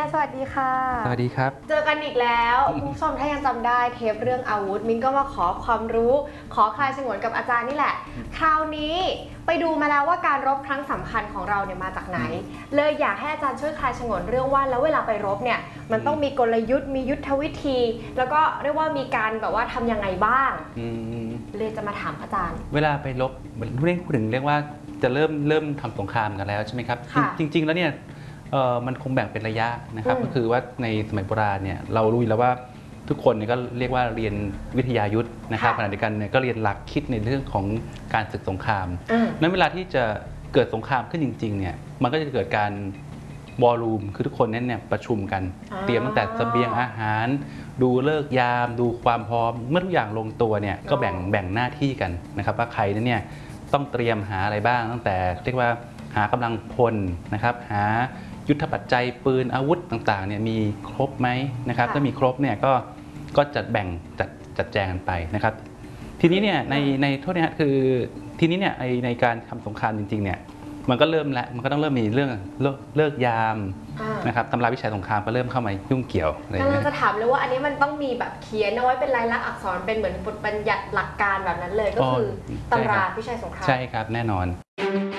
ยสวัสดีค่ะสวัสดีครับเจอกันอีกแล้วคุณผู้ชมถ้ายังจำได้เทปเรื่องอาวุธมิ้นก็มาขอความรู้ขอคลายฉงนกับอาจารย์นี่แหละคราวนี้ไปดูมาแล้วว่าการรบครั้งสำคัญของเราเนี่ยมาจากไหนเลยอยากให้อาจารย์ช่วยคลายฉงนเรื่องว่าแล้วเวลาไปรบเนี่ยมันต้องมีกลยุทธ์มียุทธวิธีแล้วก็เรียกว่ามีการแบบว่าทำยังไงบ้างเลยจะมาถามอาจารย์เวลาไปรบพูดถึงเรียกว่าจะเริ่มทำสงครามกันแล้วใช่ไหมครับจริงๆแล้วเนี่ยมันคงแบ่งเป็นระยะนะครับก็คือว่าในสมัยโบราณเนี่ยเรารู้แล้วว่าทุกคนเนี่ยก็เรียกว่าเรียนวิทยายุทธนะครับขณะเดียวกันเนี่ยก็เรียนหลักคิดในเรื่องของการศึกสงครามนั้นเวลาที่จะเกิดสงครามขึ้นจริงๆเนี่ยมันก็จะเกิดการวอลลุ่มคือทุกคนนั้นเนี่ยประชุมกันเตรียมตั้งแต่เสบียงอาหารดูเลิกยามดูความพร้อมเมื่อทุกอย่างลงตัวเนี่ยก็แบ่งหน้าที่กันนะครับว่าใครนั้นเนี่ยต้องเตรียมหาอะไรบ้างตั้งแต่เรียกว่าหากำลังพลนะครับหายุทธปัจจัยปืนอาวุธต่างๆเนี่ยมีครบไหมนะครับถ้ามีครบเนี่ยก็จัดแบ่งจัดแจงกันไปนะครับทีนี้เนี่ยในโทษนะคือทีนี้เนี่ยในการทำสงครามจริงๆเนี่ยมันก็เริ่มแล้วมันก็ต้องเริ่มมีเรื่องเลิกยามนะครับตำราวิชาสงครามก็เริ่มเข้ามายุ่งเกี่ยวอะไรอย่างเงี้ยจะถามเลยว่าอันนี้มันต้องมีแบบเขียนเอาไว้เป็นลายลักษณ์อักษรเป็นเหมือนบทบัญญัติหลักการแบบนั้นเลยก็คือตำราวิชาสงครามใช่ครับแน่นอน